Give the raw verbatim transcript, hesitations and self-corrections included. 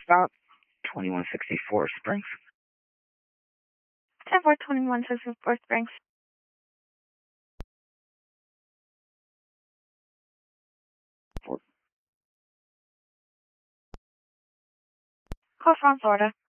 Stop. twenty-one sixty-four Springs. ten four twenty-one sixty-four Springs. Four. Call from Florida.